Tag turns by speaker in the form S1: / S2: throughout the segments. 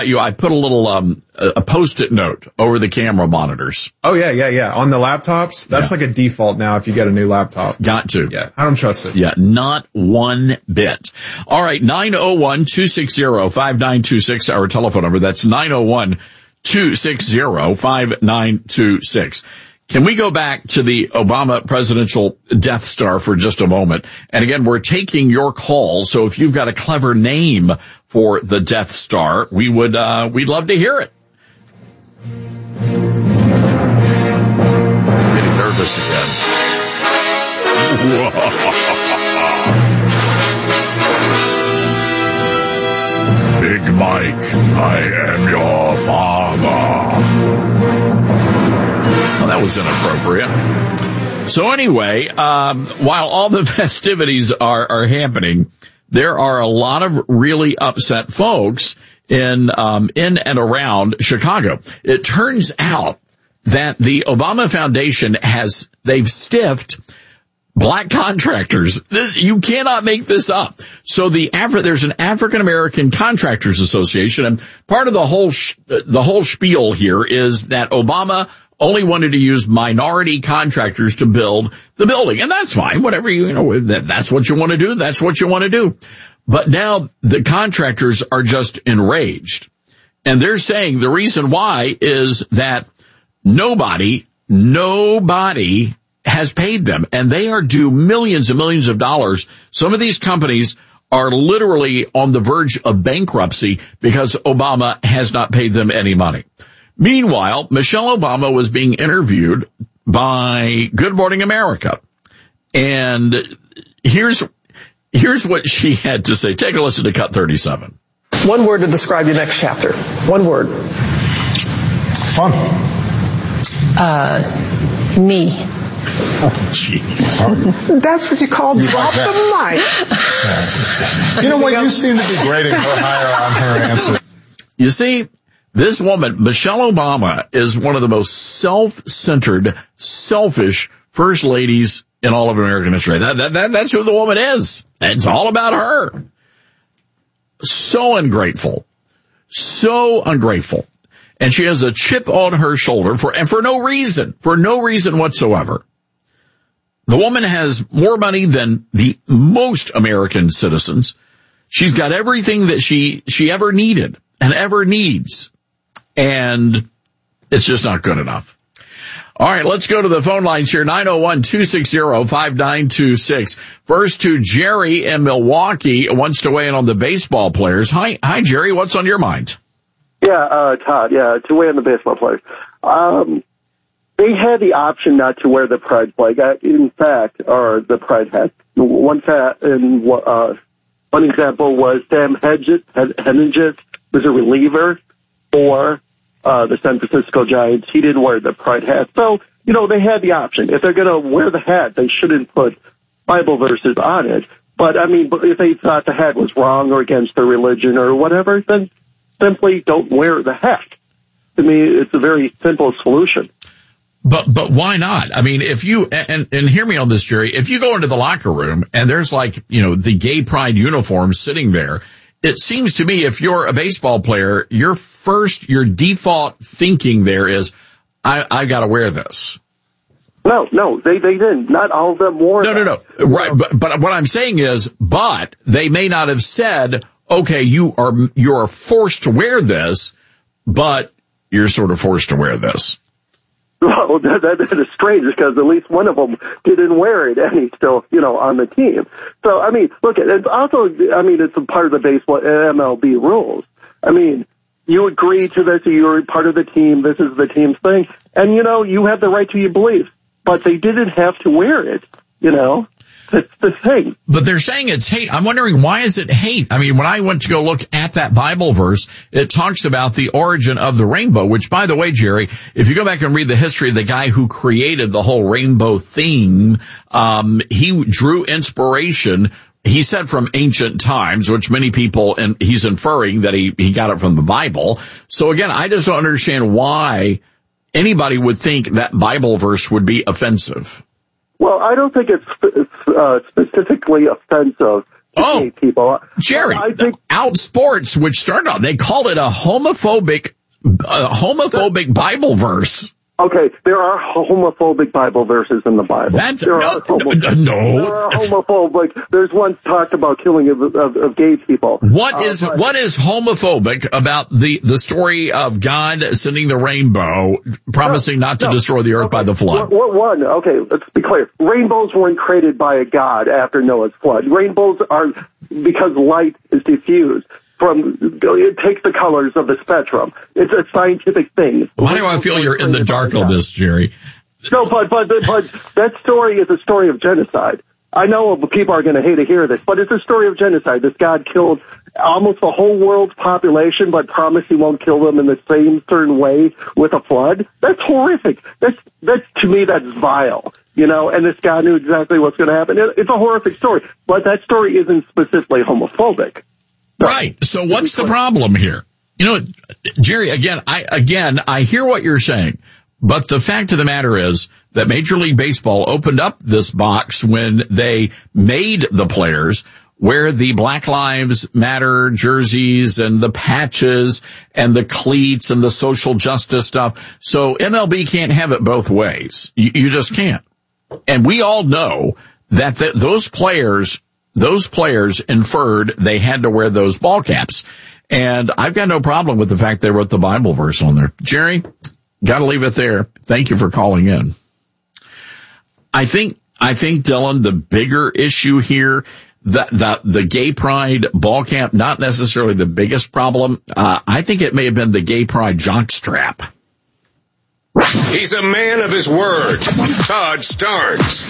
S1: I put a little, a post-it note over the camera monitors.
S2: Oh, yeah. On the laptops, that's like a default now if you get a new laptop.
S1: Got to.
S2: Yeah, I don't trust it.
S1: Yeah, not one bit. All right, 901-260-5926, our telephone number. That's 901-260-5926. Can we go back to the Obama presidential Death Star for just a moment? And again, we're taking your calls. So if you've got a clever name for the Death Star, we'd love to hear it. I'm getting nervous again. Big Mike, I am your father. Well, that was inappropriate. So anyway, while all the festivities are happening, there are a lot of really upset folks in and around Chicago. It turns out that the Obama Foundation they've stiffed black contractors. You cannot make this up. So there's an African American Contractors Association, and part of the whole spiel here is that Obama only wanted to use minority contractors to build the building. And that's fine. Whatever that's what you want to do. That's what you want to do. But now the contractors are just enraged. And they're saying the reason why is that nobody has paid them. And they are due millions and millions of dollars. Some of these companies are literally on the verge of bankruptcy because Obama has not paid them any money. Meanwhile, Michelle Obama was being interviewed by Good Morning America. And here's what she had to say. Take a listen to cut 37.
S3: One word to describe your next chapter. One word.
S4: Fun.
S3: Me.
S4: Oh, jeez.
S3: That's what you call drop the mic.
S4: You know what? You seem to be grading her higher on her answer.
S1: You see, this woman, Michelle Obama, is one of the most self-centered, selfish first ladies in all of American history. That's who the woman is. It's all about her. So ungrateful. And she has a chip on her shoulder for no reason whatsoever. The woman has more money than the most American citizens. She's got everything that she ever needed and ever needs. And it's just not good enough. All right, let's go to the phone lines here. 901-260-5926. First to Jerry in Milwaukee, wants to weigh in on the baseball players. Hi, Jerry. What's on your mind?
S5: Yeah, Todd. Yeah, to weigh in the baseball players. They had the option not to wear the pride flag. In fact, or the pride hat. One example was Sam Hedges was a reliever for the San Francisco Giants. He didn't wear the pride hat. So, they had the option. If they're going to wear the hat, they shouldn't put Bible verses on it. But if they thought the hat was wrong or against their religion or whatever, then simply don't wear the hat. To me, it's a very simple solution.
S1: But why not? I mean, if you, and hear me on this, Jerry, if you go into the locker room and there's the gay pride uniform sitting there, it seems to me if you're a baseball player, your default thinking there is, I gotta wear this.
S5: No, they didn't. Not all of them wore that.
S1: No. Right. But what I'm saying is, but they may not have said, okay, you're forced to wear this, but you're sort of forced to wear this.
S5: Well, that is strange because at least one of them didn't wear it and he's still, on the team. So, look, it's also, it's a part of the baseball MLB rules. You agree to this, you're part of the team, this is the team's thing, and, you have the right to your beliefs, but they didn't have to wear it, It's the thing.
S1: But they're saying it's hate. I'm wondering, why is it hate? When I went to go look at that Bible verse, it talks about the origin of the rainbow, which, by the way, Jerry, if you go back and read the history of the guy who created the whole rainbow theme, he drew inspiration, he said, from ancient times, which many people, and he's inferring that he got it from the Bible. So again, I just don't understand why anybody would think that Bible verse would be offensive.
S5: Well, I don't think it's specifically offensive gay people.
S1: Jerry,
S5: I think
S1: Outsports, which started out, they called it a homophobic Bible verse.
S5: Okay, there are homophobic Bible verses in the Bible. There are homophobic. There's one talked about killing of gay people.
S1: What is homophobic about the story of God sending the rainbow, promising not to destroy the earth by the flood?
S5: One, okay, let's be clear. Rainbows weren't created by a god after Noah's flood. Rainbows are because light is diffused. It takes the colors of the spectrum. It's a scientific thing.
S1: Why do I feel you're in the dark on this, Jerry?
S5: No, but that story is a story of genocide. I know people are going to hate to hear this, but it's a story of genocide. This God killed almost the whole world's population, but promised he won't kill them in the same certain way with a flood. That's horrific. That's to me, that's vile. And this guy knew exactly what's going to happen. It's a horrific story, but that story isn't specifically homophobic.
S1: Right. So what's the problem here? Jerry, again, I hear what you're saying, but the fact of the matter is that Major League Baseball opened up this box when they made the players wear the Black Lives Matter jerseys and the patches and the cleats and the social justice stuff. So MLB can't have it both ways. You just can't. And we all know that those players inferred they had to wear those ball caps. And I've got no problem with the fact they wrote the Bible verse on there. Jerry, gotta leave it there. Thank you for calling in. I think, Dylan, the bigger issue here, the gay pride ball cap, not necessarily the biggest problem. I think it may have been the gay pride jockstrap.
S6: He's a man of his word. Todd Starnes.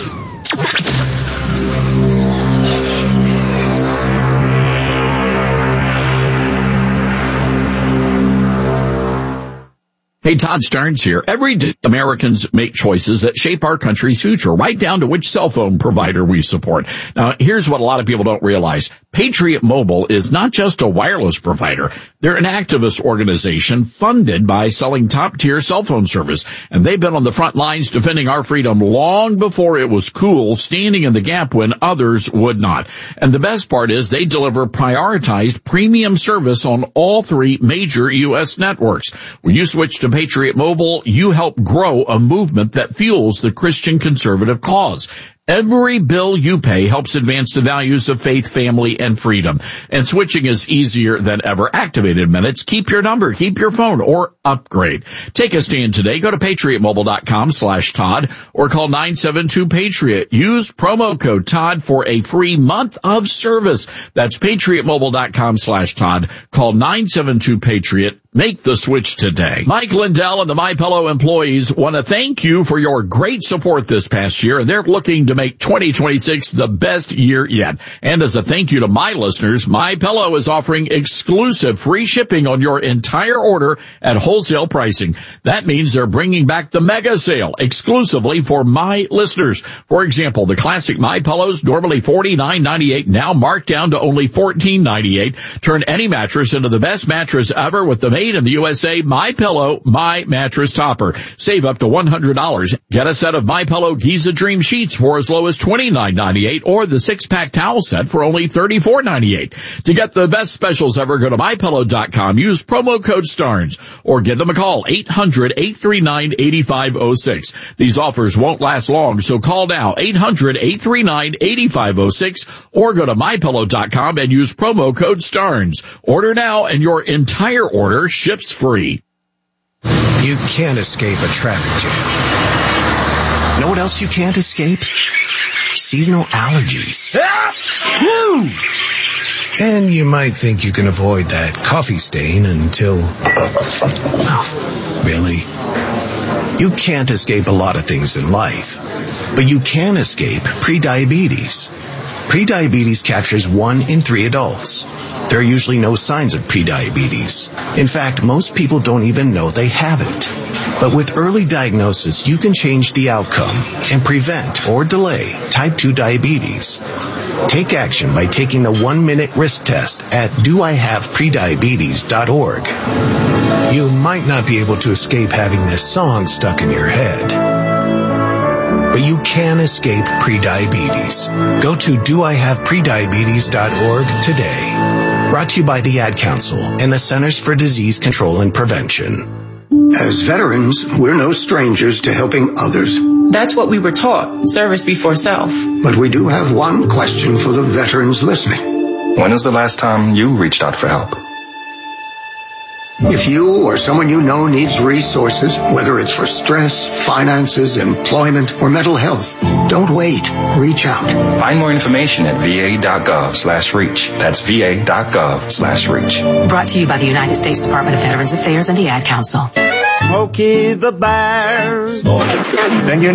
S1: Hey, Todd Starnes here. Every day, Americans make choices that shape our country's future, right down to which cell phone provider we support. Now, here's what a lot of people don't realize. Patriot Mobile is not just a wireless provider. They're an activist organization funded by selling top-tier cell phone service, and they've been on the front lines defending our freedom long before it was cool, standing in the gap when others would not. And the best part is they deliver prioritized premium service on all three major U.S. networks. When you switch to Patriot Mobile, you help grow a movement that fuels the Christian conservative cause. Every bill you pay helps advance the values of faith, family, and freedom. And switching is easier than ever. Activated minutes. Keep your number, keep your phone, or upgrade. Take a stand today. Go to patriotmobile.com/Todd or call 972-PATRIOT. Use promo code Todd for a free month of service. That's patriotmobile.com/Todd. Call 972-PATRIOT. Make the switch today. Mike Lindell and the MyPillow employees want to thank you for your great support this past year, and they're looking to make 2026 the best year yet. And as a thank you to my listeners, MyPillow is offering exclusive free shipping on your entire order at wholesale pricing. That means they're bringing back the mega sale exclusively for my listeners. For example, the classic MyPillows, normally $49.98, now marked down to only $14.98. Turn any mattress into the best mattress ever with the made in the USA MyPillow My Mattress Topper. Save up to $100. Get a set of MyPillow Giza Dream Sheets for as low as $29.98 or the 6-pack towel set for only $34.98. To get the best specials ever, go to MyPillow.com. Use promo code STARNS or give them a call, 800-839-8506. These offers won't last long, so call now, 800-839-8506 or go to MyPillow.com and use promo code STARNS. Order now and your entire order ships free.
S7: You can't escape a traffic jam. Know what else you can't escape? Seasonal allergies. And you might think you can avoid that coffee stain until... Oh, really? You can't escape a lot of things in life, but you can escape prediabetes. Prediabetes captures 1 in 3 adults. There are usually no signs of prediabetes. In fact, most people don't even know they have it. But with early diagnosis, you can change the outcome and prevent or delay type 2 diabetes. Take action by taking the 1-minute risk test at doihaveprediabetes.org. You might not be able to escape having this song stuck in your head, but you can escape prediabetes. Go to doihaveprediabetes.org today. Brought to you by the Ad Council and the Centers for Disease Control and Prevention.
S8: As veterans, we're no strangers to helping others.
S9: That's what we were taught, service before self.
S8: But we do have one question for the veterans listening.
S10: When was the last time you reached out for help?
S8: If you or someone you know needs resources, whether it's for stress, finances, employment, or mental health, don't wait. Reach out.
S10: Find more information at va.gov/reach. That's va.gov/reach.
S11: Brought to you by the United States Department of Veterans Affairs and the Ad Council.
S12: Smokey the Bear. Then you